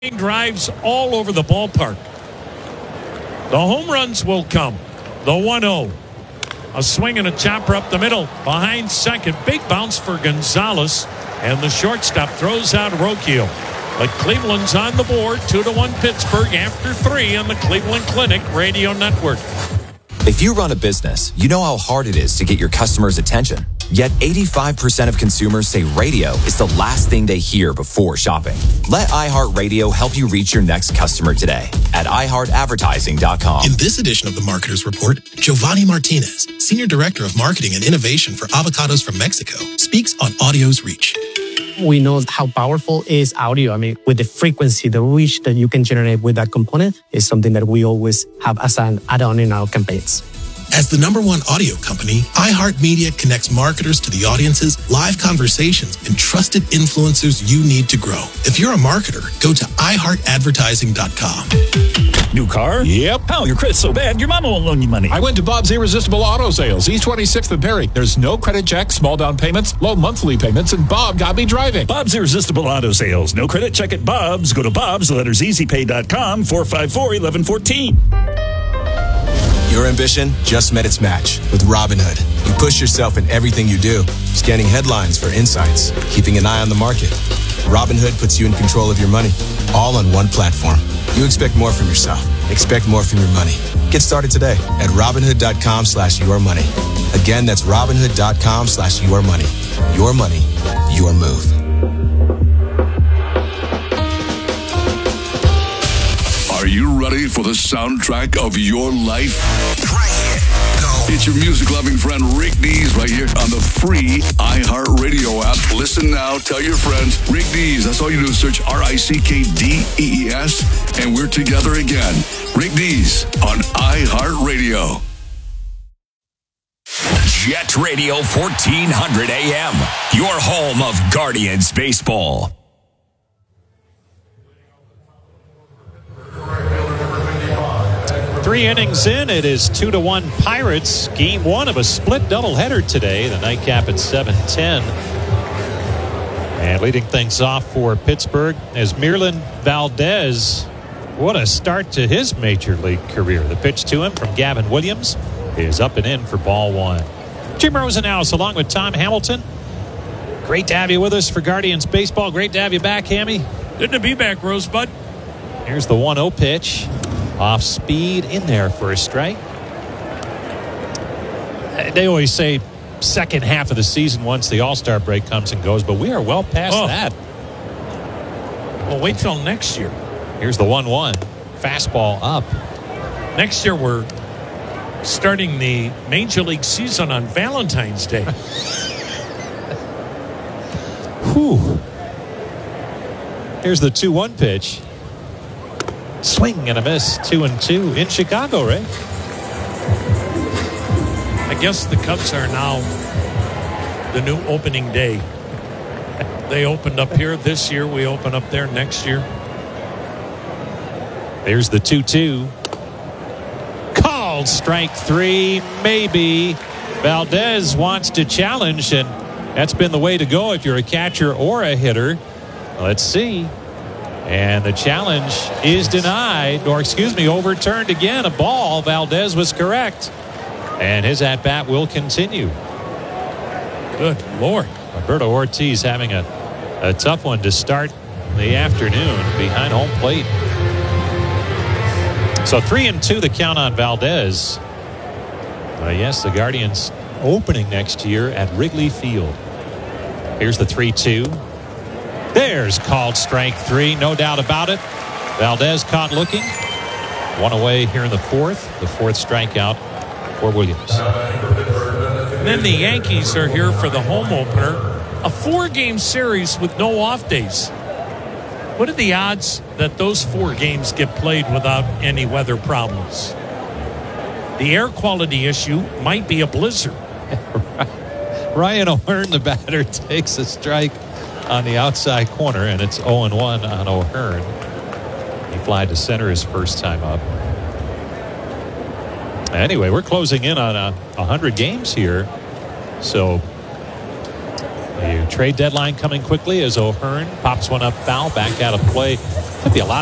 Drives all over the ballpark. The home runs will come. The 1-0. A swing and a chopper up the middle. Behind second. Big bounce for Gonzalez. And the shortstop throws out Rocchio. But Cleveland's on the board. 2-1 Pittsburgh after 3 on the Cleveland Clinic Radio Network. If you run a business, you know how hard it is to get your customers' attention. Yet 85% of consumers say radio is the last thing they hear before shopping. Let iHeartRadio help you reach your next customer today at iHeartAdvertising.com. In this edition of the Marketer's Report, Giovanni Martinez, Senior Director of Marketing and Innovation for Avocados from Mexico, speaks on audio's reach. We know how powerful is audio. I mean, with the frequency, the reach that you can generate with that component is something that we always have as an add-on in our campaigns. As the #1 audio company, iHeartMedia connects marketers to the audiences, live conversations, and trusted influencers you need to grow. If you're a marketer, go to iHeartAdvertising.com. New car? Yep. Oh, your credit's so bad, your mama won't loan you money. I went to Bob's Irresistible Auto Sales, East 26th and Perry. There's no credit check, small down payments, low monthly payments, and Bob got me driving. Bob's Irresistible Auto Sales. No credit check at Bob's. Go to Bob's, the letters easypay.com, 454-1114. Your ambition just met its match with Robinhood. You push yourself in everything you do, scanning headlines for insights, keeping an eye on the market. Robinhood puts you in control of your money, all on one platform. You expect more from yourself. Expect more from your money. Get started today at Robinhood.com/yourmoney. Again, that's Robinhood.com/yourmoney. Your money, your move. Are you ready for the soundtrack of your life? Right here. Go. It's your music-loving friend Rick Dees right here on the free iHeartRadio app. Listen now. Tell your friends. Rick Dees. That's all you do is search RICKDEES, and we're together again. Rick Dees on iHeartRadio. Jet Radio 1400 AM. Your home of Guardians baseball. Three innings in, it is 2-1 Pirates. Game 1 of a split doubleheader today. The nightcap at 7:10. And leading things off for Pittsburgh is Mirlin Valdez. What a start to his major league career. The pitch to him from Gavin Williams is up and in for ball 1. Jim Rosenhaus along with Tom Hamilton. Great to have you with us for Guardians baseball. Great to have you back, Hammy. Good to be back, Rosebud. Here's the 1-0 pitch. Off speed in there for a strike. They always say second half of the season once the All-Star break comes and goes, but we are well past that. Well, wait till next year. Here's the 1-1. Fastball up. Next year we're starting the Major League season on Valentine's Day. Whew. Here's the 2-1 pitch. Swing and a miss. 2-2 in Chicago, right? I guess the Cubs are now the new opening day. They opened up here this year. We open up there next year. There's the 2-2. Called strike 3, maybe. Valdez wants to challenge, and that's been the way to go if you're a catcher or a hitter. Let's see. And the challenge is denied, or overturned again. A ball. Valdez was correct. And his at-bat will continue. Good Lord. Alberto Ortiz having a tough one to start the afternoon behind home plate. So 3-2 the count on Valdez. Yes, the Guardians opening next year at Wrigley Field. Here's the 3-2. There's called strike 3, no doubt about it. Valdez caught looking. One away here in the fourth strikeout for Williams. And then the Yankees are here for the home opener. A 4-game series with no off days. What are the odds that those 4 games get played without any weather problems? The air quality issue might be a blizzard. Ryan O'Hearn, the batter, takes a strike on the outside corner, and it's 0-1 on O'Hearn. He flied to center his first time up. Anyway, we're closing in on 100 games here. So The trade deadline coming quickly as O'Hearn pops one up foul back out of play. Could be a lot